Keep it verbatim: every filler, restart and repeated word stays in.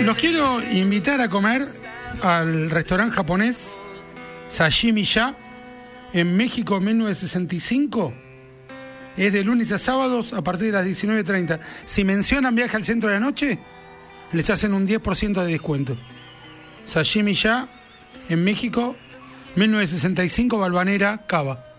Los quiero invitar a comer al restaurante japonés Sashimi Ya en México mil novecientos sesenta y cinco. Es de lunes a sábados a partir de las diecinueve treinta. Si mencionan Viaje al Centro de la Noche, les hacen un diez por ciento de descuento. Sashimi Ya en México mil novecientos sesenta y cinco, Balvanera, Cava.